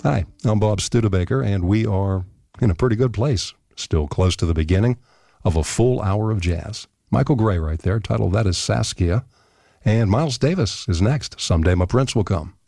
Hi, I'm Bob Studebaker, and we are in a pretty good place, still close to the beginning of a full hour of jazz. Michael Gray right there, titled That Is Saskia. And Miles Davis is next. Someday My Prince Will Come.